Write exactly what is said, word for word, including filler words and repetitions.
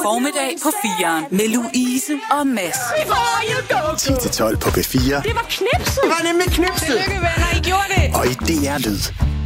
formiddag på firen med Louise og Mads. ti til tolv på P fire. Det var knipset. Det var nemlig knipset. Tillykke, venner, I gjorde det. Og i D R Lyd.